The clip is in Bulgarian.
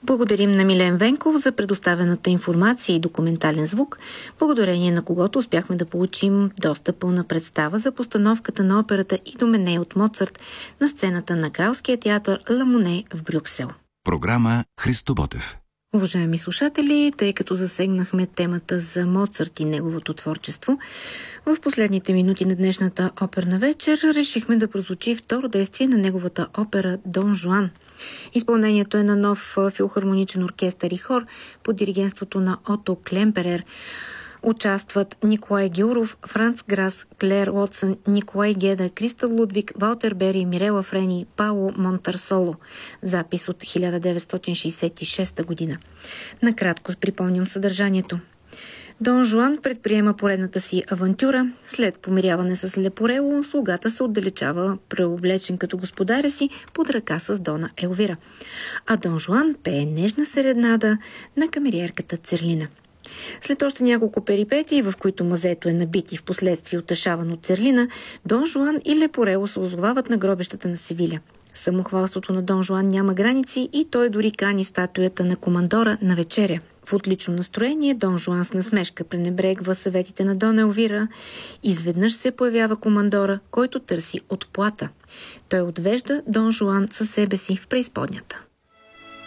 Благодарим на Милен Венков за предоставената информация и документален звук, благодарение на когото успяхме да получим доста пълна представа за постановката на операта Идоменей от Моцарт на сцената на Кралския театър Ла Моне в Брюксел. Програма Христо Ботев. Уважаеми слушатели, тъй като засегнахме темата за Моцарт и неговото творчество, в последните минути на днешната оперна вечер решихме да прозвучи второ действие на неговата опера Дон Жуан. Изпълнението е на нов филхармоничен оркестър и хор под диригентството на Ото Клемперер. Участват Николай Гюров, Франц Грас, Клер Уотсън, Николай Геда, Кристал Лудвиг, Валтер Бери, Мирела Френи, Пауло Монтарсоло. Запис от 1966 година. Накратко припомням съдържанието. Дон Жуан предприема поредната си авантюра. След помиряване с Лепорело, слугата се отдалечава, преоблечен като господаря си, под ръка с Дона Елвира. А Дон Жуан пее нежна серенада на камериерката Церлина. След още няколко перипетии, в които мазето е набит и в последствие утешаван от Церлина, Дон Жуан и Лепорело се озовават на гробищата на Севиля. Самохвалството на Дон Жуан няма граници и той дори кани статуята на командора на вечеря. В отлично настроение Дон Жуан с насмешка пренебрегва съветите на Дона Елвира. Изведнъж се появява командора, който търси отплата. Той отвежда Дон Жуан със себе си в преизподнята.